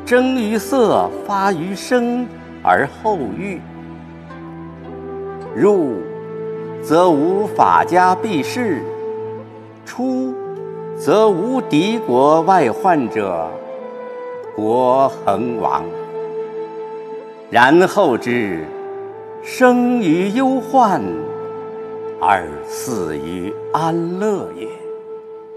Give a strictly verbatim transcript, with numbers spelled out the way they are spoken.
征于色，发于声，而后喻。入则无法家避世，出则无敌国外患者，国恒亡。然后之，生于忧患，而死于安乐也。